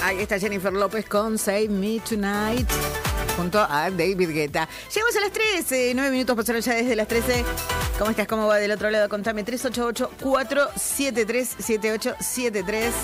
Ahí está Jennifer López con Save Me Tonight junto a David Guetta. Llegamos a las 13, 9 minutos pasaron ya desde las 13. ¿Cómo estás? ¿Cómo va del otro lado? Contame, 388-473-7873.